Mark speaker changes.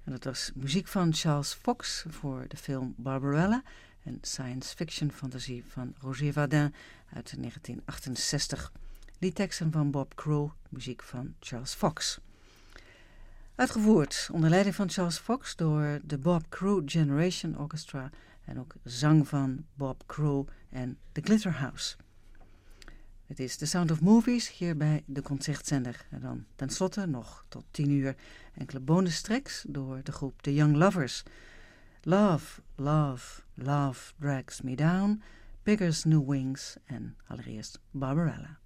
Speaker 1: En dat was muziek van Charles Fox voor de film Barbarella, een science fiction fantasie van Roger Vadim uit 1968. Liedteksten van Bob Crow, muziek van Charles Fox. Uitgevoerd onder leiding van Charles Fox door de Bob Crow Generation Orchestra en ook zang van Bob Crow en The Glitterhouse. Het is The Sound of Movies hier bij de Concertzender. En dan tenslotte nog tot 10:00 enkele bonustracks door de groep The Young Lovers. Love, Love, Love Drags Me Down, Bigger's New Wings en allereerst Barbarella.